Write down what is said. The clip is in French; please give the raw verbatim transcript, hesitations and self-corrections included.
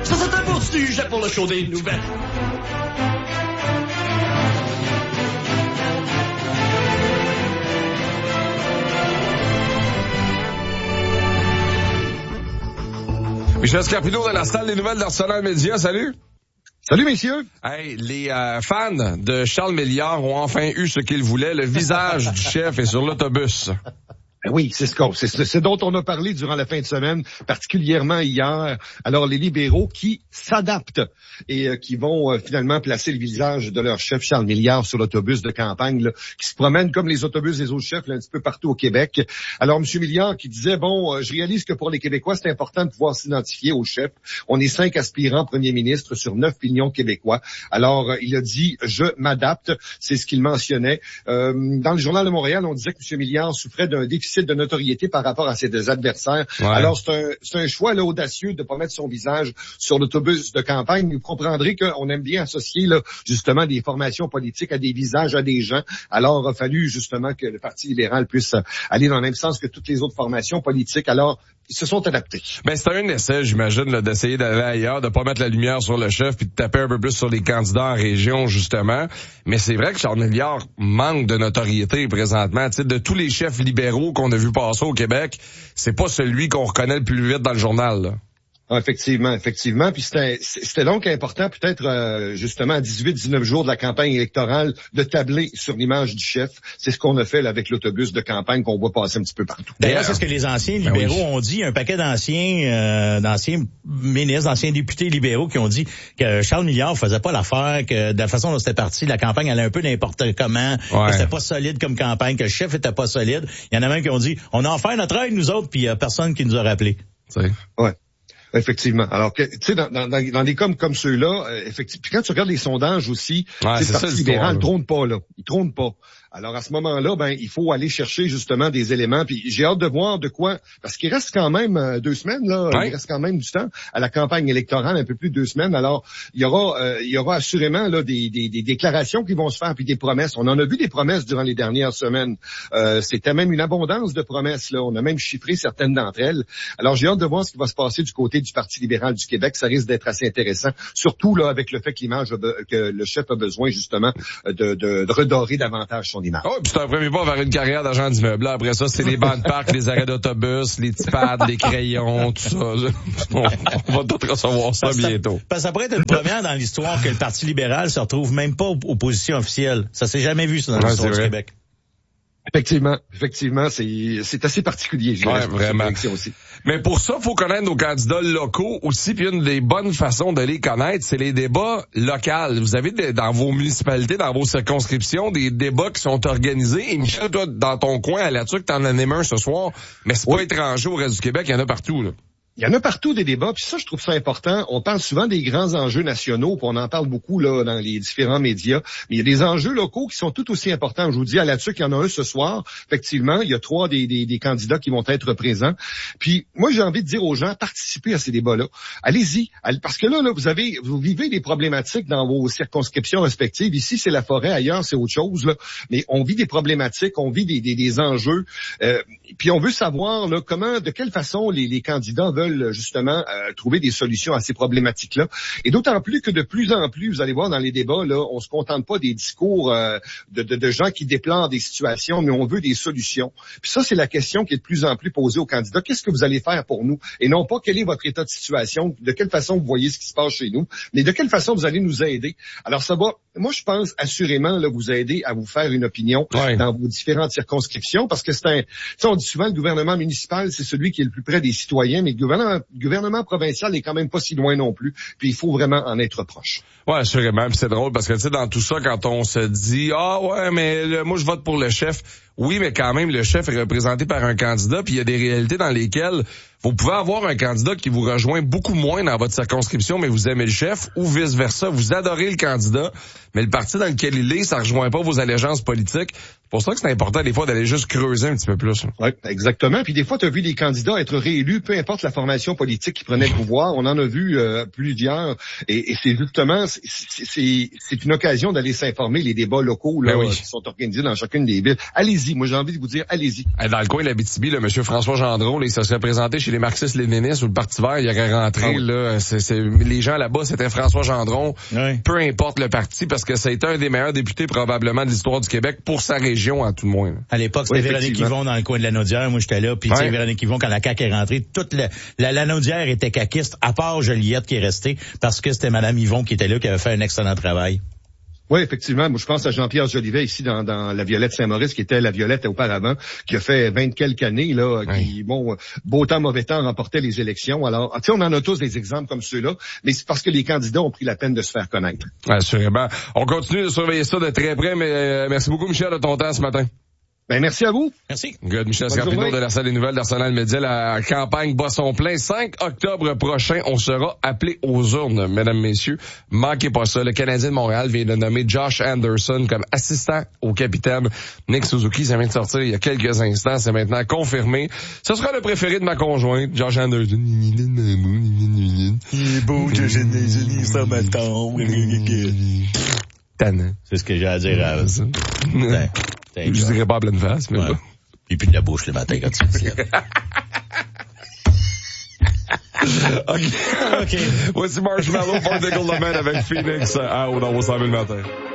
Ça, c'est un beau sujet pour le show des nouvelles. Michel Scarpino de la salle des nouvelles d'Arsenal Média, salut! Salut, messieurs! Hey, les euh, fans de Charles Milliard ont enfin eu ce qu'ils voulaient. Le visage du chef est sur l'autobus. Ben oui, c'est ce qu'on, c'est ce dont on a parlé durant la fin de semaine, particulièrement hier. Alors, les libéraux qui s'adaptent et euh, qui vont euh, finalement placer le visage de leur chef Charles Milliard sur l'autobus de campagne, là, qui se promène comme les autobus des autres chefs là, un petit peu partout au Québec. Alors, M. Milliard qui disait, bon, euh, je réalise que pour les Québécois, c'est important de pouvoir s'identifier au chef. On est cinq aspirants premiers ministres sur neuf millions de Québécois. Alors, euh, il a dit, je m'adapte. C'est ce qu'il mentionnait. Euh, dans le Journal de Montréal, on disait que M. Milliard souffrait d'un déficit de notoriété par rapport à ses deux adversaires. Ouais. Alors, c'est un, c'est un choix là, audacieux de ne pas mettre son visage sur l'autobus de campagne. Vous comprendrez qu'on aime bien associer là, justement des formations politiques à des visages, à des gens. Alors, il a fallu justement que le Parti libéral puisse aller dans le même sens que toutes les autres formations politiques. Alors, ils se sont adaptés. Ben, c'est un essai, j'imagine, là, d'essayer d'aller ailleurs, de pas mettre la lumière sur le chef puis de taper un peu plus sur les candidats en région, justement. Mais c'est vrai que Charles Milliard manque de notoriété présentement. Tu sais, de tous les chefs libéraux qu'on a vu passer au Québec, c'est pas celui qu'on reconnaît le plus vite dans le journal, là. Ah, effectivement, effectivement. Puis c'était, c'était donc important, peut-être euh, justement à dix-huit dix-neuf jours de la campagne électorale, de tabler sur l'image du chef. C'est ce qu'on a fait là, avec l'autobus de campagne qu'on voit passer un petit peu partout. D'ailleurs, c'est ce que les anciens libéraux ben oui. ont dit. Un paquet d'anciens, euh, d'anciens ministres, d'anciens députés libéraux qui ont dit que Charles Milliard faisait pas l'affaire, que de la façon dont c'était parti, la campagne allait un peu n'importe comment, ouais. que c'était pas solide comme campagne, que le chef était pas solide. Il y en a même qui ont dit, on a enfin notre aide, nous autres, puis il y a personne qui nous a rappelé. C'est... Ouais. Effectivement. Alors, tu sais, dans, dans, dans des cas comme ceux-là, euh, effectivement. Puis quand tu regardes les sondages aussi, ouais, le Parti libéral ne trône pas là. Il trône pas. Alors, à ce moment-là, ben, il faut aller chercher justement des éléments. Puis j'ai hâte de voir de quoi, parce qu'il reste quand même euh, deux semaines, là. Ouais. Il reste quand même du temps à la campagne électorale, un peu plus de deux semaines. Alors, il y aura, euh, il y aura assurément là des, des, des déclarations qui vont se faire, puis des promesses. On en a vu des promesses durant les dernières semaines. Euh, c'était même une abondance de promesses, là. On a même chiffré certaines d'entre elles. Alors, j'ai hâte de voir ce qui va se passer du côté du Parti libéral du Québec. Ça risque d'être assez intéressant, surtout là avec le fait que l'image, que le chef a besoin justement de, de, de redorer davantage son image. Oh, puis c'est un premier pas vers une carrière d'agent d'immeuble. Après ça, c'est les bancs de parc, les arrêts d'autobus, les petits pads, les crayons, tout ça. On, on va tout recevoir ça parce bientôt. Ça, parce que ça pourrait être une première dans l'histoire que le Parti libéral se retrouve même pas aux positions officielles. Ça s'est jamais vu, ça, dans l'histoire ouais, du Québec. Effectivement, effectivement, c'est c'est assez particulier. Je ouais, vraiment. Aussi. Mais pour ça, faut connaître nos candidats locaux aussi. Puis une des bonnes façons de les connaître, c'est les débats locaux. Vous avez des, dans vos municipalités, dans vos circonscriptions, des débats qui sont organisés. Et Michel, toi, dans ton coin, à la Tuque, t'en animes un ce soir. Mais c'est oui. pas étranger au reste du Québec, il y en a partout, là. Il y en a partout des débats, puis ça, je trouve ça important. On parle souvent des grands enjeux nationaux, puis on en parle beaucoup là dans les différents médias. Mais il y a des enjeux locaux qui sont tout aussi importants. Je vous dis, à la Tuque, il y en a un ce soir. Effectivement, il y a trois des, des, des candidats qui vont être présents. Puis moi, j'ai envie de dire aux gens, participez à ces débats-là. Allez-y, parce que là, là, vous avez, vous vivez des problématiques dans vos circonscriptions respectives. Ici, c'est la forêt, ailleurs, c'est autre chose. Là. Mais on vit des problématiques, on vit des, des, des enjeux. Euh, puis on veut savoir là comment, de quelle façon les, les candidats veulent justement euh, trouver des solutions à ces problématiques-là. Et d'autant plus que de plus en plus, vous allez voir dans les débats, là, on se contente pas des discours euh, de, de, de gens qui déplorent des situations, mais on veut des solutions. Puis ça, c'est la question qui est de plus en plus posée aux candidats. Qu'est-ce que vous allez faire pour nous? Et non pas quel est votre état de situation, de quelle façon vous voyez ce qui se passe chez nous, mais de quelle façon vous allez nous aider. Alors ça va, moi je pense assurément là, vous aider à vous faire une opinion ouais. dans vos différentes circonscriptions, parce que c'est un, tu sais, on dit souvent le gouvernement municipal, c'est celui qui est le plus près des citoyens, mais le gouvernement Le gouvernement provincial est quand même pas si loin non plus, puis il faut vraiment en être proche. Ouais, assurément, puis c'est drôle parce que tu sais dans tout ça, quand on se dit ah ouais mais le, moi je vote pour le chef, oui mais quand même le chef est représenté par un candidat, puis il y a des réalités dans lesquelles vous pouvez avoir un candidat qui vous rejoint beaucoup moins dans votre circonscription, mais vous aimez le chef, ou vice-versa, vous adorez le candidat, mais le parti dans lequel il est, ça rejoint pas vos allégeances politiques. C'est pour ça que c'est important des fois d'aller juste creuser un petit peu plus. Oui, exactement. Puis des fois, tu as vu des candidats être réélus, peu importe la formation politique qui prenait le pouvoir. On en a vu euh, plusieurs. Et, et c'est justement, c'est, c'est, c'est une occasion d'aller s'informer, les débats locaux là, ben oui. qui sont organisés dans chacune des villes. Allez-y, moi j'ai envie de vous dire, allez-y. Dans le coin de l'Abitibi, le monsieur François Gendron, là, il se serait présenté chez chez les marxistes-léninistes ou le Parti vert, il aurait rentré, ah oui. là, c'est, c'est, les gens là-bas, c'était François Gendron, oui. peu importe le parti, parce que ça a été un des meilleurs députés probablement de l'histoire du Québec pour sa région, à tout le moins. À l'époque, c'était oui, Véronique Yvon dans le coin de la Naudière, moi j'étais là, puis ouais. tu sais, Véronique Yvon, quand la C A Q est rentrée, toute la, la, la Naudière était caquiste, à part Joliette qui est restée, parce que c'était Madame Yvon qui était là, qui avait fait un excellent travail. Oui, effectivement. Moi, je pense à Jean-Pierre Jolivet ici dans, dans la Violette Saint-Maurice, qui était la Violette auparavant, qui a fait vingt quelques années, là, oui. qui, bon, beau temps, mauvais temps, remportait les élections. Alors, tu sais, on en a tous des exemples comme ceux-là, mais c'est parce que les candidats ont pris la peine de se faire connaître. Assurément. On continue de surveiller ça de très près, mais euh, merci beaucoup, Michel, de ton temps ce matin. Ben, merci à vous. Merci. Good. Michel Scarpino de la salle des nouvelles d'Arsenal Média. La campagne bat son plein. cinq octobre prochain, on sera appelé aux urnes, mesdames, messieurs. Manquez pas ça. Le Canadien de Montréal vient de nommer Josh Anderson comme assistant au capitaine Nick Suzuki. Ça vient de sortir il y a quelques instants. C'est maintenant confirmé. Ce sera le préféré de ma conjointe, Josh Anderson. Il est beau, Josh Anderson. Ça m'attend. C'est ce que j'ai à dire à ça. Je dirais pas à pleine face, mais ouais. Et puis de la bouche le matin quand tu dis. OK. OK. Voici Marshmallow pour Nickel Lament avec Phoenix. Ah, on va s'en le matin.